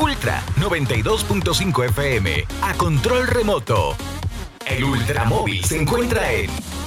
Ultra 92.5 FM. A control remoto. El Ultramóvil se encuentra en...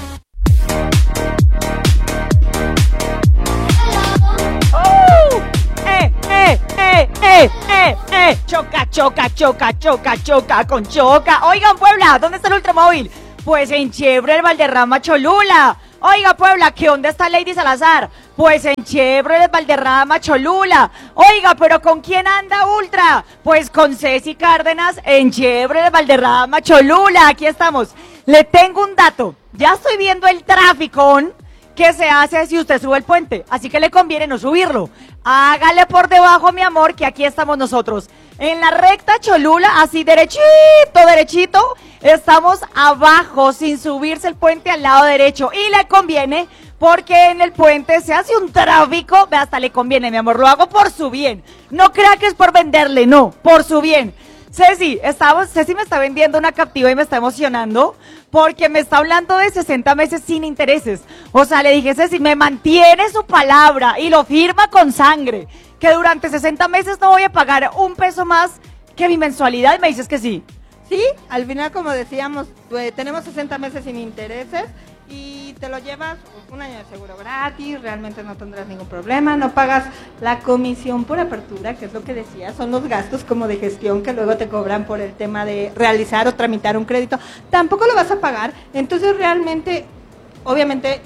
Choca con Choca. Oigan, Puebla, ¿dónde está el Ultramóvil? Pues en Chevrolet Valderrama Cholula. Oiga, Puebla, ¿que dónde está Lady Salazar? Pues en Chevrolet Valderrama Cholula. Oiga, ¿pero con quién anda Ultra? Pues con Ceci Cárdenas en Chevrolet Valderrama Cholula. Aquí estamos. Le tengo un dato. Ya estoy viendo el tráfico que se hace si usted sube el puente. Así que le conviene no subirlo. Hágale por debajo, mi amor, que aquí estamos nosotros. En la recta Cholula, así derechito, estamos abajo, sin subirse el puente al lado derecho. Y le conviene, porque en el puente se hace un tráfico, hasta le conviene, mi amor, lo hago por su bien. No crea que es por venderle, no, por su bien. Ceci me está vendiendo una captiva y me está emocionando porque me está hablando de 60 meses sin intereses. O sea, le dije, Ceci, me mantiene su palabra y lo firma con sangre, que durante 60 meses no voy a pagar un peso más que mi mensualidad, y me dices que sí. Sí, al final, como decíamos, tenemos 60 meses sin intereses y te lo llevas un año de seguro gratis, realmente no tendrás ningún problema, no pagas la comisión por apertura, que es lo que decía, son los gastos como de gestión que luego te cobran por el tema de realizar o tramitar un crédito, tampoco lo vas a pagar, entonces realmente, obviamente,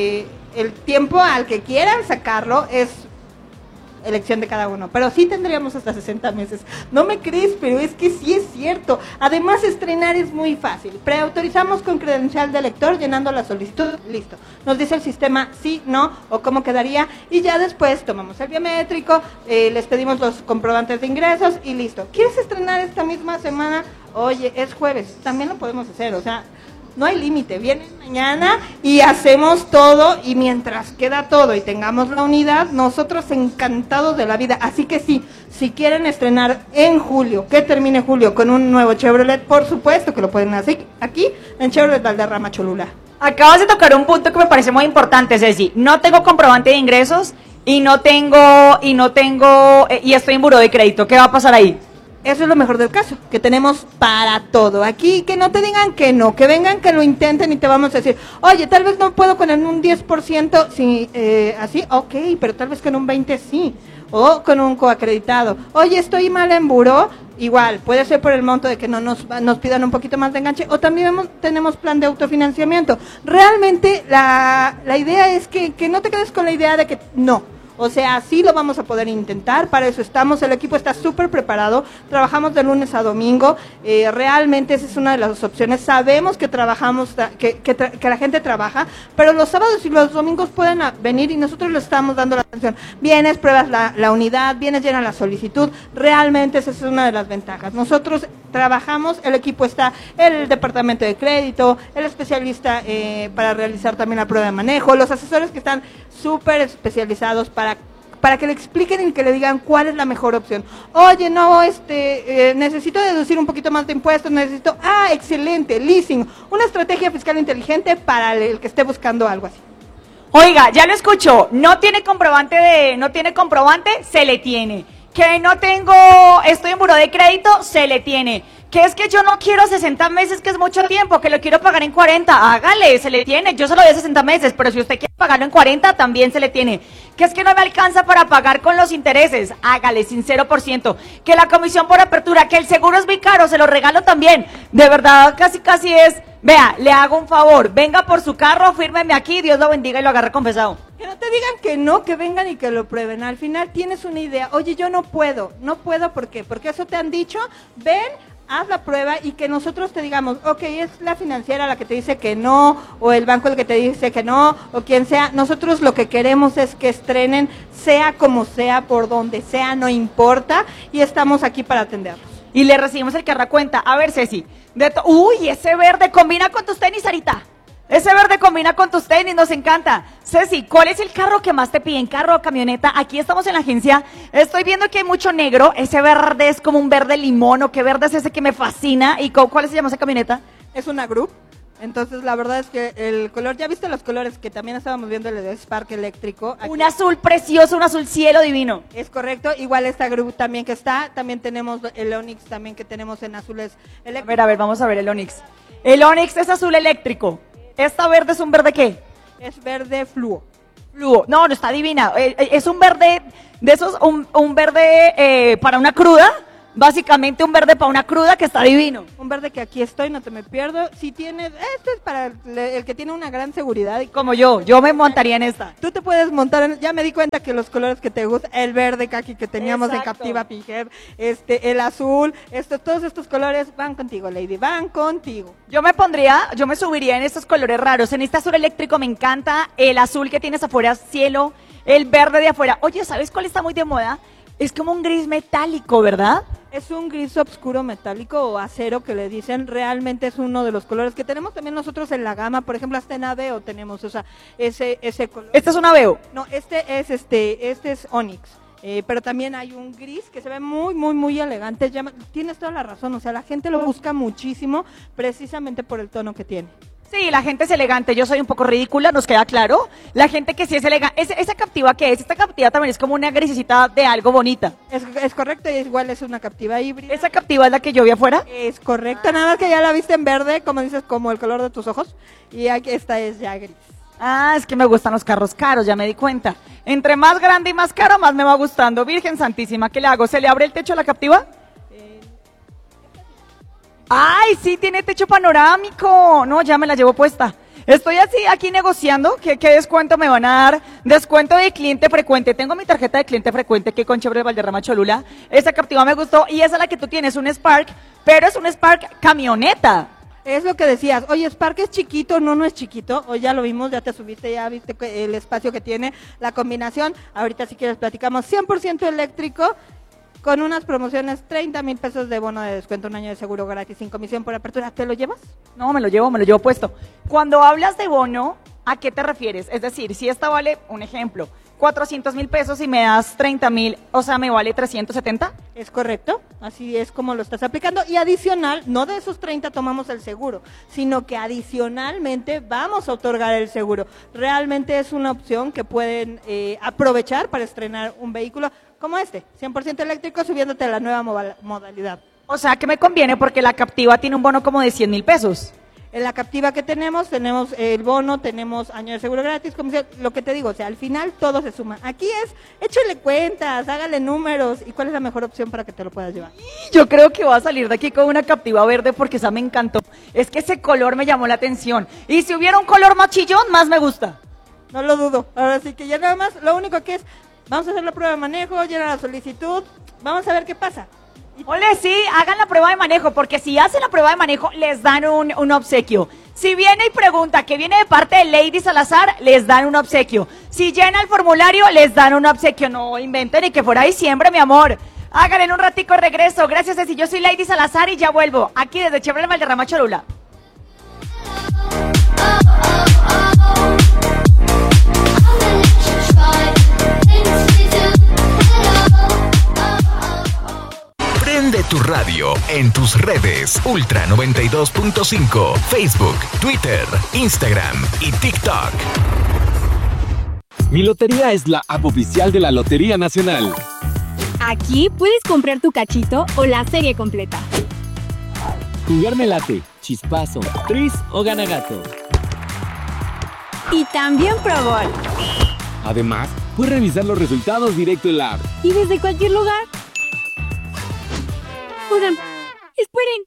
el tiempo al que quieran sacarlo es elección de cada uno, pero sí tendríamos hasta 60 meses. No me crees, pero es que sí es cierto. Además, estrenar es muy fácil. Preautorizamos con credencial de lector, llenando la solicitud, listo. Nos dice el sistema sí, no, o cómo quedaría, y ya después tomamos el biométrico, les pedimos los comprobantes de ingresos y listo. ¿Quieres estrenar esta misma semana? Oye, es jueves, también lo podemos hacer, o sea, no hay límite, vienen mañana y hacemos todo, y mientras queda todo y tengamos la unidad, nosotros encantados de la vida. Así que sí, si quieren estrenar en julio, que termine julio con un nuevo Chevrolet, por supuesto que lo pueden hacer aquí en Chevrolet Valderrama Cholula. Acabas de tocar un punto que me parece muy importante, Ceci. No tengo comprobante de ingresos y estoy en buró de crédito. ¿Qué va a pasar ahí? Eso es lo mejor del caso, que tenemos para todo. Aquí que no te digan que no, que vengan, que lo intenten y te vamos a decir, oye, tal vez no puedo con un 10%, sí, así, ok, pero tal vez con un 20% sí, o con un coacreditado. Oye, estoy mal en buró, igual, puede ser por el monto de que no nos pidan un poquito más de enganche, o también tenemos plan de autofinanciamiento. Realmente la idea es que no te quedes con la idea de que no. O sea, sí lo vamos a poder intentar, para eso estamos, el equipo está súper preparado, trabajamos de lunes a domingo, realmente esa es una de las opciones, sabemos que trabajamos, que la gente trabaja, pero los sábados y los domingos pueden venir y nosotros les estamos dando la atención. Vienes, pruebas la unidad, vienes, llenas la solicitud, realmente esa es una de las ventajas. Nosotros trabajamos, el equipo está, el departamento de crédito, el especialista para realizar también la prueba de manejo, los asesores que están súper especializados para que le expliquen y que le digan cuál es la mejor opción. Oye, no, necesito deducir un poquito más de impuestos, excelente, leasing, una estrategia fiscal inteligente para el que esté buscando algo así. Oiga, ya lo escucho, no tiene comprobante, se le tiene. Que estoy en buró de crédito, se le tiene. Que es que yo no quiero 60 meses, que es mucho tiempo, que lo quiero pagar en 40, hágale, se le tiene, yo se lo doy a 60 meses, pero si usted quiere pagarlo en 40, también se le tiene. Que es que no me alcanza para pagar con los intereses, hágale, sin 0%. Que la comisión por apertura, que el seguro es muy caro, se lo regalo también. De verdad, casi es, vea, le hago un favor, venga por su carro, fírmeme aquí, Dios lo bendiga y lo agarre confesado. Que no te digan que no, que vengan y que lo prueben. Al final tienes una idea, oye, yo no puedo, ¿por qué? Porque eso te han dicho, ven, haz la prueba y que nosotros te digamos, ok, es la financiera la que te dice que no, o el banco el que te dice que no, o quien sea. Nosotros lo que queremos es que estrenen, sea como sea, por donde sea, no importa, y estamos aquí para atenderlos. Y le recibimos el carro a cuenta. A ver, Ceci, uy, ese verde combina con tus tenis, Sarita. Ese verde combina con tus tenis, nos encanta. Ceci, ¿cuál es el carro que más te piden? ¿Carro o camioneta? Aquí estamos en la agencia. Estoy viendo que hay mucho negro. Ese verde es como un verde limón, ¿o qué verde es ese que me fascina? ¿Y cuál se llama esa camioneta? Es una Group. Entonces, la verdad es que el color, ¿ya viste los colores que también estábamos viendo el de Spark eléctrico? Aquí. Un azul precioso, un azul cielo divino. Es correcto, igual esta Gru también que está, también tenemos el Onix también que tenemos en azules eléctricos. A ver, vamos a ver el Onix. El Onix es azul eléctrico. ¿Esta verde es un verde qué? Es verde fluo. Fluo. No, está divina. Es un verde de esos, un verde para una cruda. Básicamente un verde para una cruda que está divino. Un verde que aquí estoy, no te me pierdo. Si tienes, este es para el que tiene una gran seguridad. Como yo me montaría en esta. Tú te puedes montar, ya me di cuenta que los colores que te gustan, el verde kaki que teníamos Exacto. en Captiva Pinhead, el azul, todos estos colores van contigo, Lady, van contigo. Yo me subiría en estos colores raros. En este azul eléctrico me encanta el azul que tienes afuera, cielo, el verde de afuera. Oye, ¿sabes cuál está muy de moda? Es como un gris metálico, ¿verdad? Es un gris oscuro metálico o acero que le dicen, realmente es uno de los colores que tenemos también nosotros en la gama, por ejemplo, hasta en Aveo tenemos, o sea, ese color. ¿Este es un Aveo? No, este es Onix. Pero también hay un gris que se ve muy, muy, muy elegante. Tienes toda la razón, o sea, la gente lo busca muchísimo precisamente por el tono que tiene. Sí, la gente es elegante, yo soy un poco ridícula, nos queda claro. La gente que sí es elegante, ¿esa Captiva qué es? Esta Captiva también es como una grisecita de algo bonita. Es correcto, y igual es una Captiva híbrida. ¿Esa Captiva es la que yo vi afuera? Es correcto, nada más que ya la viste en verde, como dices, como el color de tus ojos. Y aquí esta es ya gris. Ah, es que me gustan los carros caros, ya me di cuenta. Entre más grande y más caro, más me va gustando. Virgen Santísima, ¿qué le hago? ¿Se le abre el techo a la Captiva? ¡Ay, sí, tiene techo panorámico! No, ya me la llevo puesta. Estoy así aquí negociando. ¿Qué descuento me van a dar? Descuento de cliente frecuente. Tengo mi tarjeta de cliente frecuente aquí con Chevrolet Valderrama Cholula. Esa Captiva me gustó y esa es la que tú tienes, un Spark, pero es un Spark camioneta. Es lo que decías, oye, Spark es chiquito, no es chiquito, hoy ya lo vimos, ya te subiste, ya viste el espacio que tiene, la combinación, ahorita si quieres platicamos, 100% eléctrico, con unas promociones, 30,000 pesos de bono de descuento, un año de seguro gratis, sin comisión por apertura, ¿te lo llevas? No, me lo llevo puesto. Cuando hablas de bono, ¿a qué te refieres? Es decir, si esta vale, un ejemplo, 400,000 pesos y me das 30,000, o sea, ¿me vale 370? Es correcto, así es como lo estás aplicando. Y adicional, no de esos 30 tomamos el seguro, sino que adicionalmente vamos a otorgar el seguro. Realmente es una opción que pueden aprovechar para estrenar un vehículo como este, 100% eléctrico, subiéndote a la nueva modalidad. O sea, que me conviene porque la Captiva tiene un bono como de 100,000 pesos. En la Captiva que tenemos el bono, tenemos año de seguro gratis, como sea, lo que te digo, o sea, al final todo se suma. Aquí es, échale cuentas, hágale números, y cuál es la mejor opción para que te lo puedas llevar. Yo creo que voy a salir de aquí con una Captiva verde porque esa me encantó. Es que ese color me llamó la atención. Y si hubiera un color más chillón, más me gusta. No lo dudo. Ahora sí que ya nada más, lo único que es, vamos a hacer la prueba de manejo, llenar la solicitud, vamos a ver qué pasa. Ole, sí, hagan la prueba de manejo, porque si hacen la prueba de manejo, les dan un obsequio. Si viene y pregunta que viene de parte de Lady Salazar, les dan un obsequio. Si llena el formulario, les dan un obsequio. No inventen ni que fuera diciembre, mi amor. Háganle en un ratico regreso. Gracias, Ceci. Yo soy Lady Salazar y ya vuelvo. Aquí desde Chevrolet Valderrama Cholula. Prende tu radio en tus redes Ultra 92.5, Facebook, Twitter, Instagram y TikTok. Mi Lotería es la app oficial de la Lotería Nacional. Aquí puedes comprar tu cachito o la serie completa. Jugar me late, chispazo, tris o gana gato. Y también Pro Bowl. Además, puedes revisar los resultados directo en la app. Y desde cualquier lugar. Oigan, esperen.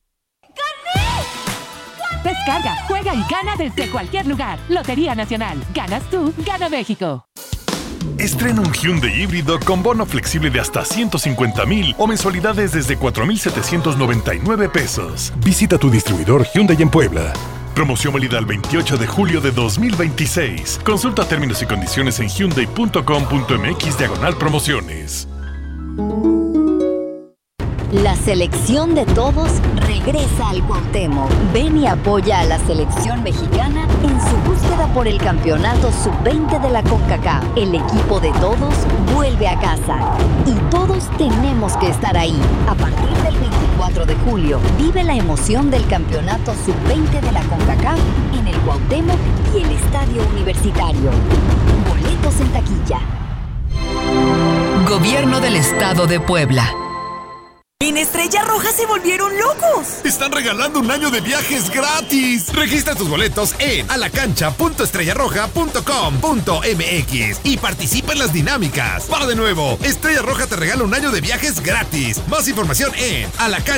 Descarga, juega y gana desde cualquier lugar. Lotería Nacional. Ganas tú, gana México. Estrena un Hyundai híbrido con bono flexible de hasta 150,000 o mensualidades desde 4,799 pesos. Visita tu distribuidor Hyundai en Puebla. Promoción válida al 28 de julio de 2026. Consulta términos y condiciones en hyundai.com.mx/promociones. La selección de todos regresa al Cuauhtémoc. Ven y apoya a la selección mexicana en su búsqueda por el campeonato sub-20 de la CONCACAF. El equipo de todos vuelve a casa y todos tenemos que estar ahí. A partir del 24 4 de julio, vive la emoción del campeonato sub-20 de la CONCACAF en el Cuauhtémoc y el Estadio Universitario. Boletos en taquilla. Gobierno del Estado de Puebla. En Estrella Roja se volvieron locos. Están regalando un año de viajes gratis. Registra tus boletos en alacancha.estrellarroja.com.mx y participa en las dinámicas. Va de nuevo, Estrella Roja te regala un año de viajes gratis. Más información en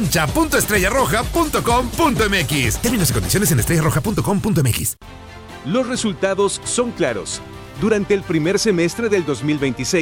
alacancha.estrellarroja.com.mx. Términos y condiciones en estrellarroja.com.mx. Los resultados son claros. Durante el primer semestre del 2026,